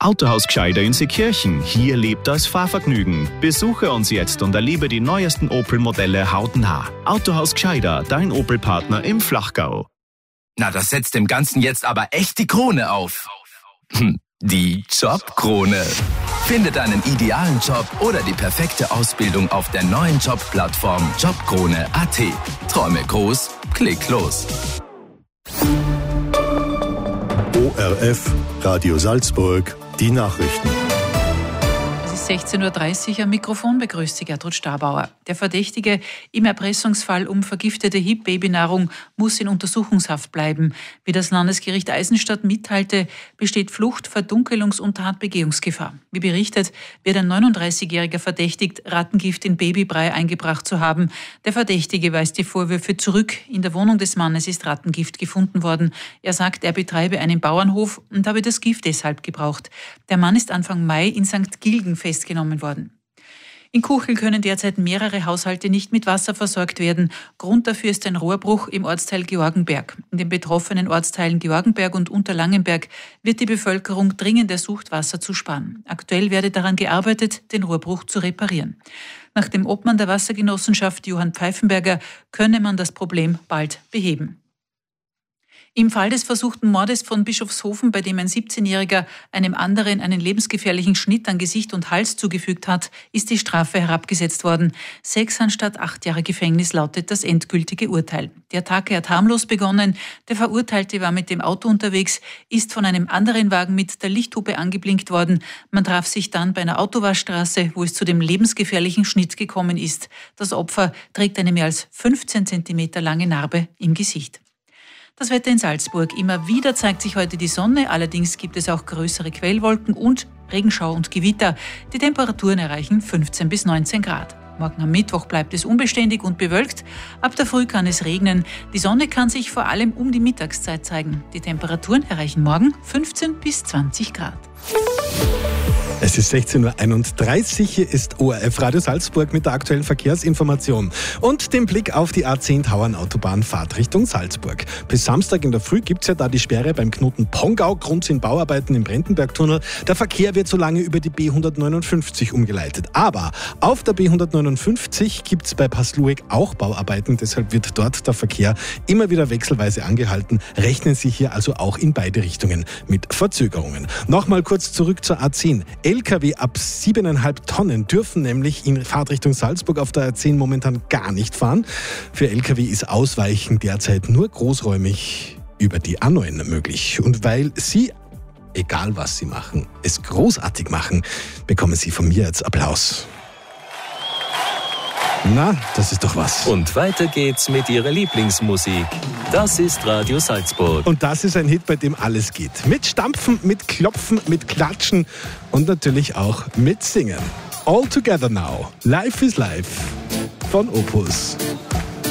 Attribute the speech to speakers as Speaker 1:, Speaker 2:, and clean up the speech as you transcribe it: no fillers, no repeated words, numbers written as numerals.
Speaker 1: Autohaus Gscheider in Seekirchen. Hier lebt das Fahrvergnügen. Besuche uns jetzt und erlebe die neuesten Opel-Modelle hautnah. Autohaus Gscheider, dein Opel-Partner im Flachgau.
Speaker 2: Na, das setzt dem Ganzen jetzt aber echt die Krone auf. Die Jobkrone. Finde deinen idealen Job oder die perfekte Ausbildung auf der neuen Jobplattform Jobkrone.at. Träume groß, klick los.
Speaker 3: ORF, Radio Salzburg, die Nachrichten.
Speaker 4: Es ist 16.30 Uhr, am Mikrofon begrüßt Sie Gertrud Stabauer. Der Verdächtige im Erpressungsfall um vergiftete HIP-Babynahrung muss in Untersuchungshaft bleiben. Wie das Landesgericht Eisenstadt mitteilte, besteht Flucht-, Verdunkelungs- und Tatbegehungsgefahr. Wie berichtet, wird ein 39-Jähriger verdächtigt, Rattengift in Babybrei eingebracht zu haben. Der Verdächtige weist die Vorwürfe zurück. In der Wohnung des Mannes ist Rattengift gefunden worden. Er sagt, er betreibe einen Bauernhof und habe das Gift deshalb gebraucht. Der Mann ist Anfang Mai in St. Gilgen festgenommen worden. In Kuchel können derzeit mehrere Haushalte nicht mit Wasser versorgt werden. Grund dafür ist ein Rohrbruch im Ortsteil Georgenberg. In den betroffenen Ortsteilen Georgenberg und Unterlangenberg wird die Bevölkerung dringend ersucht, Wasser zu sparen. Aktuell werde daran gearbeitet, den Rohrbruch zu reparieren. Nach dem Obmann der Wassergenossenschaft Johann Pfeifenberger könne man das Problem bald beheben. Im Fall des versuchten Mordes von Bischofshofen, bei dem ein 17-Jähriger einem anderen einen lebensgefährlichen Schnitt an Gesicht und Hals zugefügt hat, ist die Strafe herabgesetzt worden. 6 anstatt 8 Jahre Gefängnis lautet das endgültige Urteil. Die Attacke hat harmlos begonnen. Der Verurteilte war mit dem Auto unterwegs, ist von einem anderen Wagen mit der Lichthupe angeblinkt worden. Man traf sich dann bei einer Autowaschstraße, wo es zu dem lebensgefährlichen Schnitt gekommen ist. Das Opfer trägt eine mehr als 15 Zentimeter lange Narbe im Gesicht. Das Wetter in Salzburg. Immer wieder zeigt sich heute die Sonne, allerdings gibt es auch größere Quellwolken und Regenschau und Gewitter. Die Temperaturen erreichen 15 bis 19 Grad. Morgen am Mittwoch bleibt es unbeständig und bewölkt. Ab der Früh kann es regnen. Die Sonne kann sich vor allem um die Mittagszeit zeigen. Die Temperaturen erreichen morgen 15 bis 20 Grad.
Speaker 5: Es ist 16.31 Uhr, hier ist ORF Radio Salzburg mit der aktuellen Verkehrsinformation und dem Blick auf die A10 Tauernautobahn-Fahrt Richtung Salzburg. Bis Samstag in der Früh gibt es ja da die Sperre beim Knoten Pongau. Grund sind Bauarbeiten im Brentenbergtunnel. Der Verkehr wird so lange über die B159 umgeleitet. Aber auf der B159 gibt es bei Passlueck auch Bauarbeiten. Deshalb wird dort der Verkehr immer wieder wechselweise angehalten. Rechnen Sie hier also auch in beide Richtungen mit Verzögerungen. Nochmal kurz zurück zur A10. LKW ab 7,5 Tonnen dürfen nämlich in Fahrtrichtung Salzburg auf der A10 momentan gar nicht fahren. Für LKW ist Ausweichen derzeit nur großräumig über die A9 möglich. Und weil Sie, egal was Sie machen, es großartig machen, bekommen Sie von mir jetzt Applaus. Na, das ist doch was.
Speaker 6: Und weiter geht's mit Ihrer Lieblingsmusik. Das ist Radio Salzburg.
Speaker 5: Und das ist ein Hit, bei dem alles geht. Mit Stampfen, mit Klopfen, mit Klatschen und natürlich auch mit Singen. All Together Now. Life is Life von Opus.